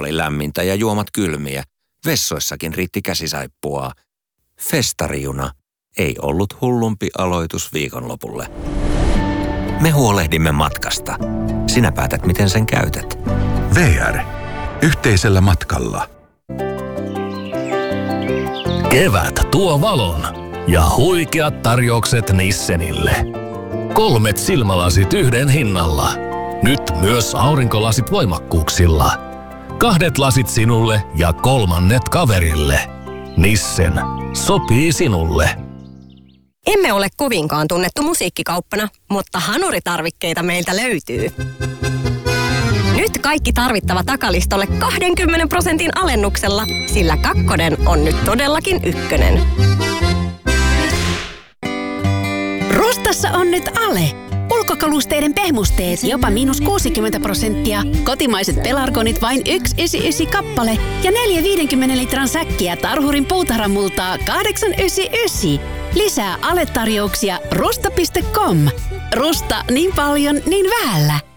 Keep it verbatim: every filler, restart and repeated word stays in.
oli lämmintä ja juomat kylmiä. Vessoissakin riitti käsisaippuaa. Festarijuna ei ollut hullumpi aloitus viikonlopulle. Me huolehdimme matkasta. Sinä päätät, miten sen käytät. V R. Yhteisellä matkalla. Kevät tuo valon ja huikeat tarjoukset Nissenille. Kolmet silmälasit yhden hinnalla. Nyt myös aurinkolasit voimakkuuksilla. Kahdet lasit sinulle ja kolmannet kaverille. Nissen. Sopii sinulle. Emme ole kovinkaan tunnettu musiikkikauppana, mutta hanuritarvikkeita meiltä löytyy. Nyt kaikki tarvittava takalistolle kaksikymmentä prosentin alennuksella, sillä kakkonen on nyt todellakin ykkönen. Rustassa on nyt ale. Ulkokalusteiden pehmusteet jopa miinus kuusikymmentä prosenttia. Kotimaiset pelargonit vain yksi pilkku yhdeksänkymmentäyhdeksän kappale. Ja neljä viidenkymmenen litran säkkiä Tarhurin puutarhamultaa kahdeksan pilkku yhdeksänkymmentäyhdeksän. Lisää aletarjouksia rusta piste com. Rusta niin paljon, niin vähällä.